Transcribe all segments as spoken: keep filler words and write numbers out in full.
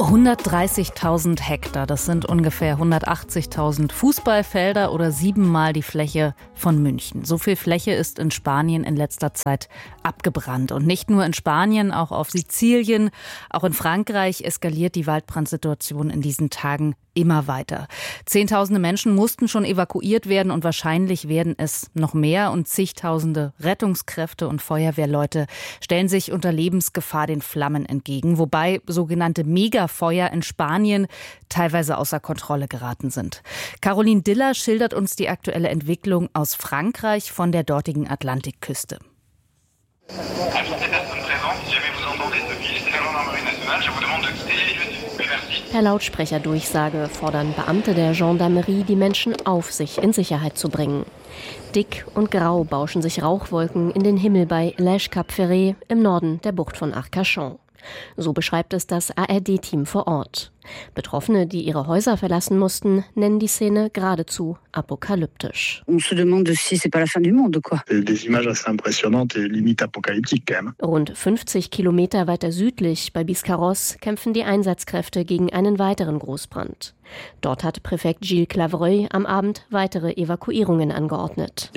hundertdreißigtausend Hektar, das sind ungefähr hundertachtzigtausend Fußballfelder oder siebenmal die Fläche von München. So viel Fläche ist in Spanien in letzter Zeit abgebrannt. Und nicht nur in Spanien, auch auf Sizilien, auch in Frankreich eskaliert die Waldbrandsituation in diesen Tagen immer weiter. Zehntausende Menschen mussten schon evakuiert werden und wahrscheinlich werden es noch mehr. Und zigtausende Rettungskräfte und Feuerwehrleute stellen sich unter Lebensgefahr den Flammen entgegen, wobei sogenannte Megafeuer in Spanien teilweise außer Kontrolle geraten sind. Caroline Diller schildert uns die aktuelle Entwicklung aus Frankreich von der dortigen Atlantikküste. Per Lautsprecherdurchsage fordern Beamte der Gendarmerie, die Menschen auf, sich in Sicherheit zu bringen. Dick und grau bauschen sich Rauchwolken in den Himmel bei Lège Cap Ferret im Norden der Bucht von Arcachon. So beschreibt es das A R D-Team vor Ort. Betroffene, die ihre Häuser verlassen mussten, nennen die Szene geradezu apokalyptisch. Rund fünfzig Kilometer weiter südlich bei Biscarrosse kämpfen die Einsatzkräfte gegen einen weiteren Großbrand. Dort hat Präfekt Gilles Clavreuil am Abend weitere Evakuierungen angeordnet.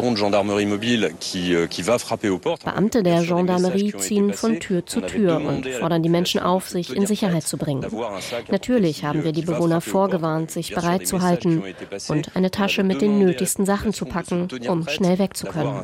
Beamte der Gendarmerie ziehen von Tür zu Tür und fordern die Menschen auf, sich in Sicherheit zu bringen. Natürlich haben wir die Bewohner vorgewarnt, sich bereit zu halten und eine Tasche mit den nötigsten Sachen zu packen, um schnell weg zu können.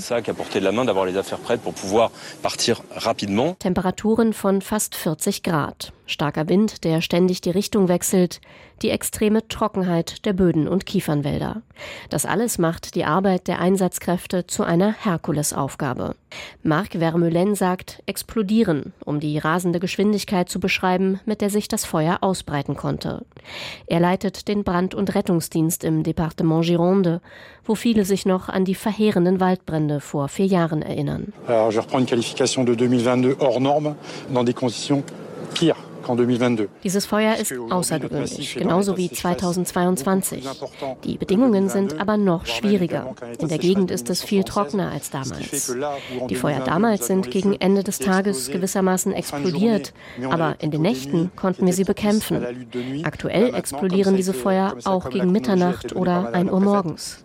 Temperaturen von fast vierzig Grad. Starker Wind, der ständig die Richtung wechselt, die extreme Trockenheit der Böden und Kiefernwälder. Das alles macht die Arbeit der Einsatzkräfte zu einer Herkulesaufgabe. Marc Vermeulen sagt explodieren, um die rasende Geschwindigkeit zu beschreiben, mit der sich das Feuer ausbreiten konnte. Er leitet den Brand- und Rettungsdienst im Departement Gironde, wo viele sich noch an die verheerenden Waldbrände vor vier Jahren erinnern. Alors, je reprends une qualification de deux mille vingt-deux hors norme dans des conditions pires. Dieses Feuer ist außergewöhnlich, genauso wie zweitausendzweiundzwanzig. Die Bedingungen sind aber noch schwieriger. In der Gegend ist es viel trockener als damals. Die Feuer damals sind gegen Ende des Tages gewissermaßen explodiert, aber in den Nächten konnten wir sie bekämpfen. Aktuell explodieren diese Feuer auch gegen Mitternacht oder ein Uhr morgens.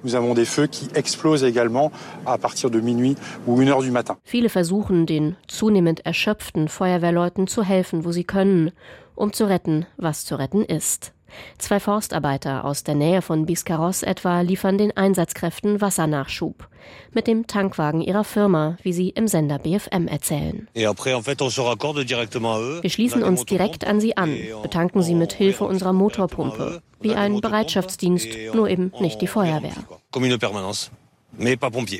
Viele versuchen, den zunehmend erschöpften Feuerwehrleuten zu helfen, wo sie können, um zu retten, was zu retten ist. Zwei Forstarbeiter aus der Nähe von Biscarrosse etwa liefern den Einsatzkräften Wassernachschub. Mit dem Tankwagen ihrer Firma, wie sie im Sender B F M erzählen. Wir schließen uns direkt an sie an, betanken sie mit Hilfe unserer Motorpumpe. Wie ein Bereitschaftsdienst, nur eben nicht die Feuerwehr. Wir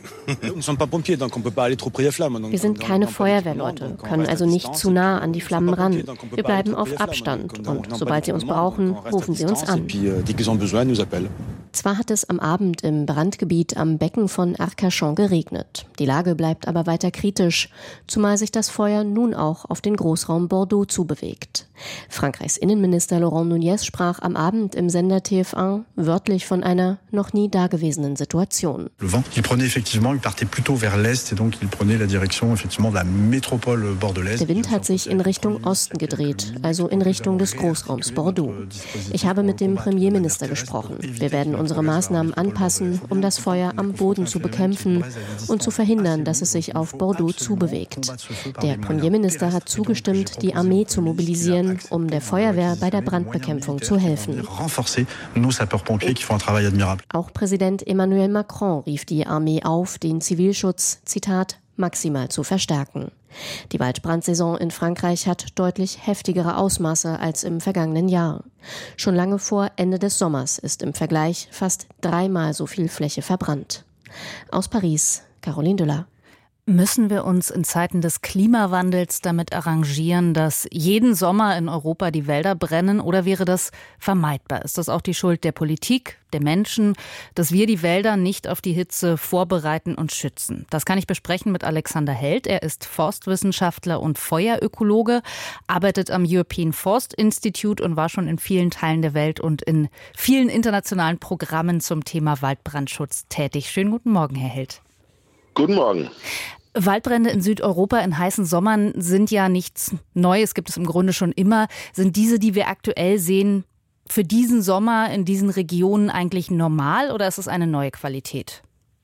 sind keine Feuerwehrleute, können also nicht zu nah an die Flammen ran. Wir bleiben auf Abstand und sobald sie uns brauchen, rufen sie uns an. Zwar hat es am Abend im Brandgebiet am Becken von Arcachon geregnet. Die Lage bleibt aber weiter kritisch, zumal sich das Feuer nun auch auf den Großraum Bordeaux zubewegt. Frankreichs Innenminister Laurent Nunez sprach am Abend im Sender T F eins wörtlich von einer noch nie dagewesenen Situation. Il prenait effectivement, il partait plutôt vers l'est et donc il prenait la direction effectivement de la métropole bordelaise. Der Wind hat sich in Richtung Osten gedreht, also in Richtung des Großraums Bordeaux. Ich habe mit dem Premierminister gesprochen. Wir werden unsere Maßnahmen anpassen, um das Feuer am Boden zu bekämpfen und zu verhindern, dass es sich auf Bordeaux zubewegt. Der Premierminister hat zugestimmt, die Armee zu mobilisieren, um der Feuerwehr bei der Brandbekämpfung zu helfen. Auch Präsident Emmanuel Macron rief die Armee auf, den Zivilschutz, Zitat, maximal zu verstärken. Die Waldbrandsaison in Frankreich hat deutlich heftigere Ausmaße als im vergangenen Jahr. Schon lange vor Ende des Sommers ist im Vergleich fast dreimal so viel Fläche verbrannt. Aus Paris, Caroline Diller. Müssen wir uns in Zeiten des Klimawandels damit arrangieren, dass jeden Sommer in Europa die Wälder brennen, oder wäre das vermeidbar? Ist das auch die Schuld der Politik, der Menschen, dass wir die Wälder nicht auf die Hitze vorbereiten und schützen? Das kann ich besprechen mit Alexander Held. Er ist Forstwissenschaftler und Feuerökologe, arbeitet am European Forest Institute und war schon in vielen Teilen der Welt und in vielen internationalen Programmen zum Thema Waldbrandschutz tätig. Schönen guten Morgen, Herr Held. Guten Morgen. Waldbrände in Südeuropa in heißen Sommern sind ja nichts Neues, gibt es im Grunde schon immer. Sind diese, die wir aktuell sehen, für diesen Sommer in diesen Regionen eigentlich normal oder ist es eine neue Qualität?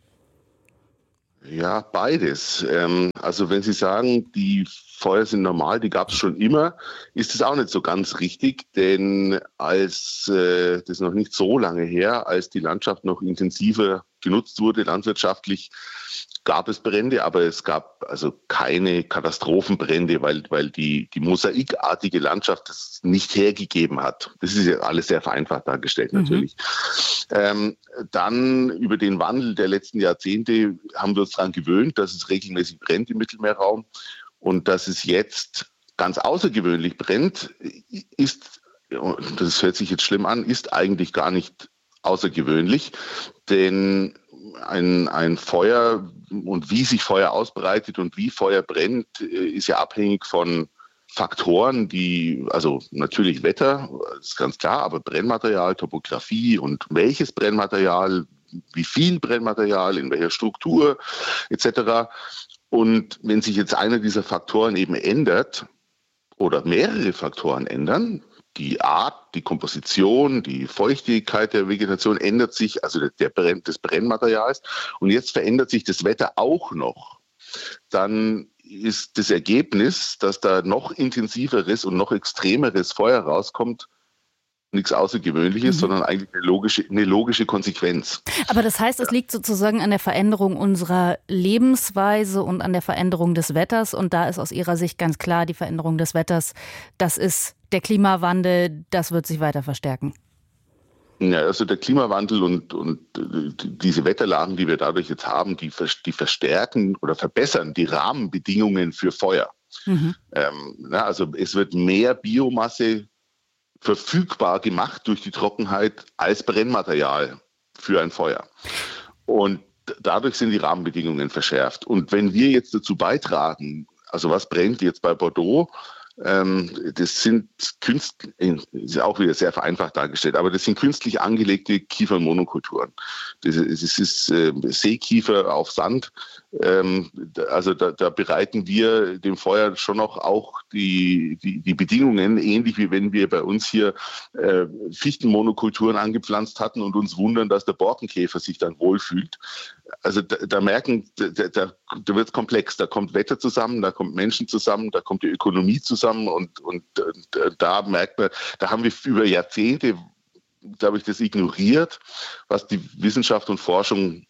Ja, beides. Ähm, also wenn Sie sagen, die Feuer sind normal, die gab es schon immer, ist das auch nicht so ganz richtig, denn als äh, das ist noch nicht so lange her, als die Landschaft noch intensiver genutzt wurde, landwirtschaftlich, gab es Brände, aber es gab also keine Katastrophenbrände, weil, weil die, die mosaikartige Landschaft das nicht hergegeben hat. Das ist ja alles sehr vereinfacht dargestellt natürlich. Mhm. Ähm, dann über den Wandel der letzten Jahrzehnte haben wir uns daran gewöhnt, dass es regelmäßig brennt im Mittelmeerraum und dass es jetzt ganz außergewöhnlich brennt, ist, das hört sich jetzt schlimm an, ist eigentlich gar nicht außergewöhnlich, denn ein, ein Feuer und wie sich Feuer ausbreitet und wie Feuer brennt, ist ja abhängig von Faktoren, die, also natürlich Wetter, ist ganz klar, aber Brennmaterial, Topografie und welches Brennmaterial, wie viel Brennmaterial, in welcher Struktur et cetera. Und wenn sich jetzt einer dieser Faktoren eben ändert oder mehrere Faktoren ändern, die Art, die Komposition, die Feuchtigkeit der Vegetation ändert sich, also der Brenn, des Brennmaterials. Und jetzt verändert sich das Wetter auch noch. Dann ist das Ergebnis, dass da noch intensiveres und noch extremeres Feuer rauskommt, nichts Außergewöhnliches, mhm. sondern eigentlich eine logische, eine logische Konsequenz. Aber das heißt, es liegt sozusagen an der Veränderung unserer Lebensweise und an der Veränderung des Wetters. Und da ist aus Ihrer Sicht ganz klar, die Veränderung des Wetters, das ist der Klimawandel, das wird sich weiter verstärken. Ja, also der Klimawandel und, und diese Wetterlagen, die wir dadurch jetzt haben, die, die verstärken oder verbessern die Rahmenbedingungen für Feuer. Mhm. Ähm, na, also es wird mehr Biomasse verfügbar gemacht durch die Trockenheit als Brennmaterial für ein Feuer. Und dadurch sind die Rahmenbedingungen verschärft. Und wenn wir jetzt dazu beitragen, also was brennt jetzt bei Bordeaux, ähm, das sind künstlich, ist auch wieder sehr vereinfacht dargestellt, aber das sind künstlich angelegte Kiefernmonokulturen. Das ist, das ist äh, Seekiefer auf Sand. Ähm, also da, da bereiten wir dem Feuer schon noch auch die, die, die Bedingungen, ähnlich wie wenn wir bei uns hier äh, Fichtenmonokulturen angepflanzt hatten und uns wundern, dass der Borkenkäfer sich dann wohlfühlt. Also da, da merken, da, da, da wird es komplex. Da kommt Wetter zusammen, da kommt Menschen zusammen, da kommt die Ökonomie zusammen und, und, und da merkt man, da haben wir über Jahrzehnte, glaube ich, das ignoriert, was die Wissenschaft und Forschung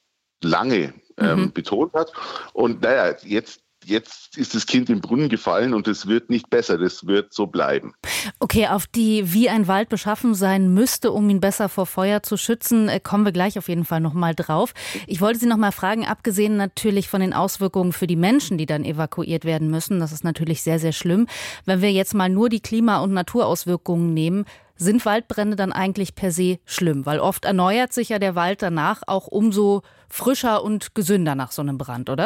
lange ähm, mhm. betont hat. Und naja, jetzt Jetzt ist das Kind im Brunnen gefallen und es wird nicht besser, das wird so bleiben. Okay, auf die, wie ein Wald beschaffen sein müsste, um ihn besser vor Feuer zu schützen, kommen wir gleich auf jeden Fall nochmal drauf. Ich wollte Sie nochmal fragen, abgesehen natürlich von den Auswirkungen für die Menschen, die dann evakuiert werden müssen, das ist natürlich sehr, sehr schlimm. Wenn wir jetzt mal nur die Klima- und Naturauswirkungen nehmen, sind Waldbrände dann eigentlich per se schlimm? Weil oft erneuert sich ja der Wald danach auch umso frischer und gesünder nach so einem Brand, oder?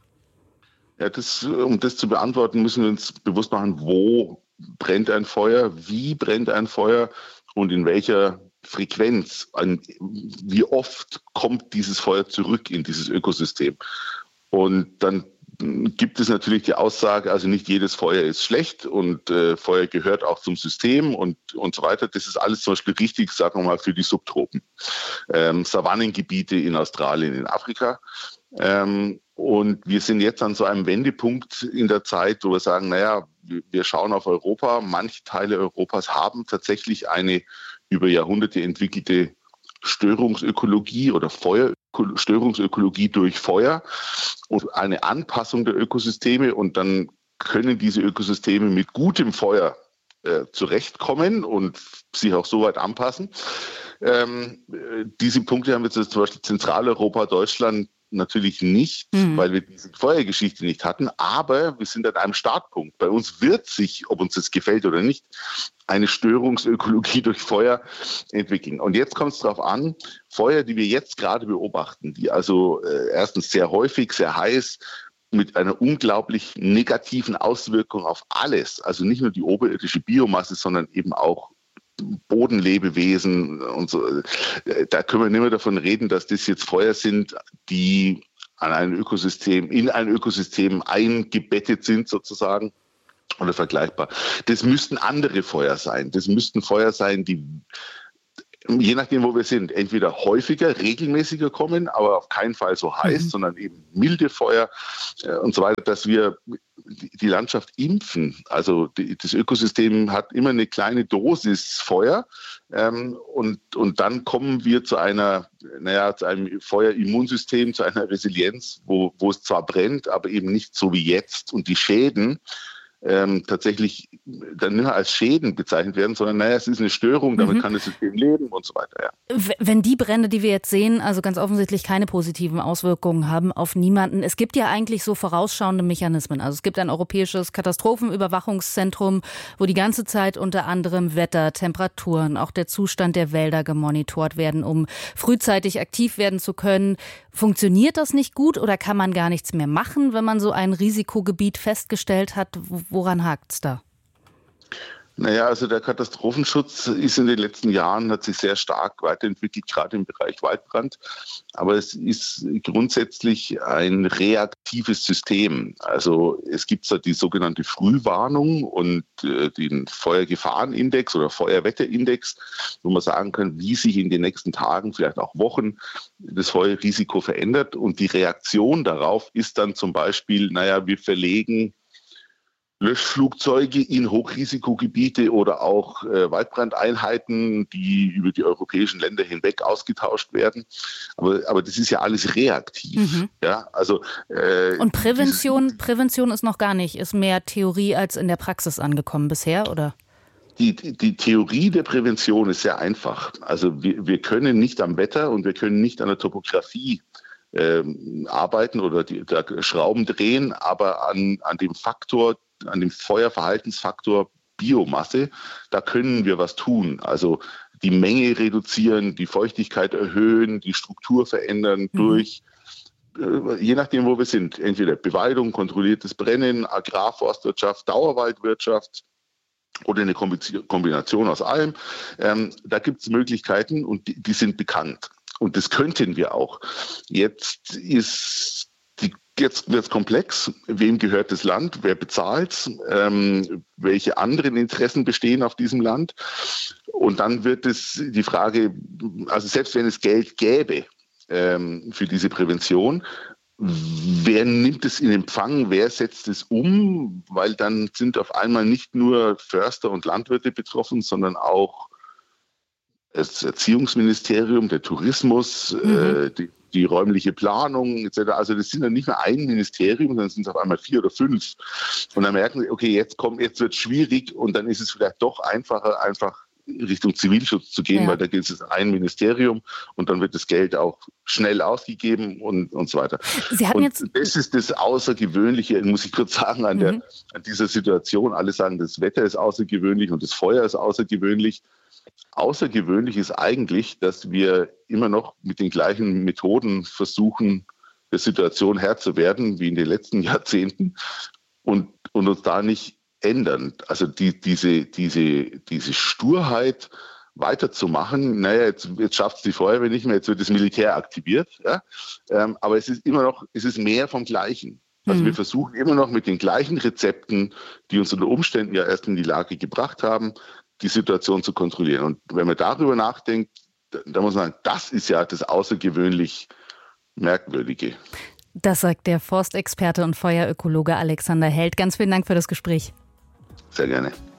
Ja, das, um das zu beantworten, müssen wir uns bewusst machen, wo brennt ein Feuer, wie brennt ein Feuer und in welcher Frequenz, an, wie oft kommt dieses Feuer zurück in dieses Ökosystem. Und dann gibt es natürlich die Aussage, also nicht jedes Feuer ist schlecht und äh, Feuer gehört auch zum System und, und so weiter. Das ist alles zum Beispiel richtig, sagen wir mal, für die Subtropen. Ähm, Savannengebiete in Australien, in Afrika. Ähm, und wir sind jetzt an so einem Wendepunkt in der Zeit, wo wir sagen, naja, wir schauen auf Europa. Manche Teile Europas haben tatsächlich eine über Jahrhunderte entwickelte Störungsökologie oder Feuerstörungsökologie durch Feuer und eine Anpassung der Ökosysteme. Und dann können diese Ökosysteme mit gutem Feuer äh, zurechtkommen und sich auch so weit anpassen. Ähm, diese Punkte haben wir jetzt zum Beispiel Zentraleuropa, Deutschland natürlich nicht, mhm. weil wir diese Feuergeschichte nicht hatten, aber wir sind an einem Startpunkt. Bei uns wird sich, ob uns das gefällt oder nicht, eine Störungsökologie durch Feuer entwickeln. Und jetzt kommt es darauf an, Feuer, die wir jetzt gerade beobachten, die also äh, erstens sehr häufig, sehr heiß, mit einer unglaublich negativen Auswirkung auf alles, also nicht nur die oberirdische Biomasse, sondern eben auch Bodenlebewesen und so. Da können wir nicht mehr davon reden, dass das jetzt Feuer sind, die an ein Ökosystem, in ein Ökosystem eingebettet sind sozusagen oder vergleichbar. Das müssten andere Feuer sein. Das müssten Feuer sein, die je nachdem, wo wir sind, entweder häufiger, regelmäßiger kommen, aber auf keinen Fall so heiß, mhm. sondern eben milde Feuer äh, und so weiter, dass wir die Landschaft impfen. Also die, das Ökosystem hat immer eine kleine Dosis Feuer ähm, und, und dann kommen wir zu einer, naja, zu einem Feuerimmunsystem, zu einer Resilienz, wo, wo es zwar brennt, aber eben nicht so wie jetzt und die Schäden Ähm, tatsächlich dann nicht mehr als Schäden bezeichnet werden, sondern naja, es ist eine Störung, damit mhm. kann das System leben und so weiter. Ja. Wenn die Brände, die wir jetzt sehen, also ganz offensichtlich keine positiven Auswirkungen haben auf niemanden. Es gibt ja eigentlich so vorausschauende Mechanismen. Also es gibt ein europäisches Katastrophenüberwachungszentrum, wo die ganze Zeit unter anderem Wetter, Temperaturen, auch der Zustand der Wälder gemonitort werden, um frühzeitig aktiv werden zu können. Funktioniert das nicht gut oder kann man gar nichts mehr machen, wenn man so ein Risikogebiet festgestellt hat? Woran hakt's da? Naja, also der Katastrophenschutz ist in den letzten Jahren, hat sich sehr stark weiterentwickelt, gerade im Bereich Waldbrand. Aber es ist grundsätzlich ein reaktives System. Also es gibt da die sogenannte Frühwarnung und äh, den Feuergefahrenindex oder Feuerwetterindex, wo man sagen kann, wie sich in den nächsten Tagen, vielleicht auch Wochen, das Feuerrisiko verändert. Und die Reaktion darauf ist dann zum Beispiel, naja, wir verlegen Löschflugzeuge in Hochrisikogebiete oder auch äh, Waldbrandeinheiten, die über die europäischen Länder hinweg ausgetauscht werden. Aber, aber das ist ja alles reaktiv. Mhm. Ja, also, äh, Und Prävention, Prävention ist noch gar nicht, ist mehr Theorie als in der Praxis angekommen bisher, oder? Die, die Theorie der Prävention ist sehr einfach. Also wir, wir können nicht am Wetter und wir können nicht an der Topografie ähm, arbeiten oder die, da Schrauben drehen, aber an, an dem Faktor, an dem Feuerverhaltensfaktor Biomasse, da können wir was tun. Also die Menge reduzieren, die Feuchtigkeit erhöhen, die Struktur verändern mhm. durch, äh, je nachdem, wo wir sind, entweder Bewaldung, kontrolliertes Brennen, Agrarforstwirtschaft, Dauerwaldwirtschaft oder eine Kombination aus allem. Ähm, da gibt es Möglichkeiten und die, die sind bekannt. Und das könnten wir auch. Jetzt ist die Jetzt wird es komplex. Wem gehört das Land? Wer bezahlt? Ähm, welche anderen Interessen bestehen auf diesem Land? Und dann wird es die Frage, also selbst wenn es Geld gäbe ähm, für diese Prävention, wer nimmt es in Empfang? Wer setzt es um? Weil dann sind auf einmal nicht nur Förster und Landwirte betroffen, sondern auch das Erziehungsministerium, der Tourismus, mhm. äh, die die räumliche Planung et cetera. Also das sind dann nicht mehr ein Ministerium, sondern sind es auf einmal vier oder fünf. Und dann merken sie, okay, jetzt kommt, jetzt wird es schwierig und dann ist es vielleicht doch einfacher, einfach Richtung Zivilschutz zu gehen, ja. weil da gibt es ein Ministerium und dann wird das Geld auch schnell ausgegeben und, und so weiter. Sie hatten und jetzt das ist das Außergewöhnliche, muss ich kurz sagen, an, mhm. der, an dieser Situation. Alle sagen, das Wetter ist außergewöhnlich und das Feuer ist außergewöhnlich. Außergewöhnlich ist eigentlich, dass wir immer noch mit den gleichen Methoden versuchen, der Situation Herr zu werden, wie in den letzten Jahrzehnten und, und uns da nicht ändern. Also die, diese, diese, diese Sturheit weiterzumachen, naja, jetzt, jetzt schafft es die Feuerwehr nicht mehr, jetzt wird das Militär aktiviert. Ja? Ähm, aber es ist immer noch, es ist mehr vom Gleichen. Also mhm. wir versuchen immer noch mit den gleichen Rezepten, die uns unter Umständen ja erst in die Lage gebracht haben, die Situation zu kontrollieren. Und wenn man darüber nachdenkt, dann muss man sagen, das ist ja das außergewöhnlich Merkwürdige. Das sagt der Forstexperte und Feuerökologe Alexander Held. Ganz vielen Dank für das Gespräch. Sehr gerne.